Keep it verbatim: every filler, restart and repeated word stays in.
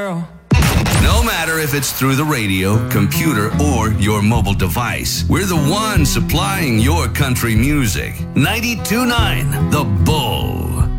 girl. No matter if it's through the radio, computer, or your mobile device, we're the ones supplying your country music. ninety-two point nine The Bull.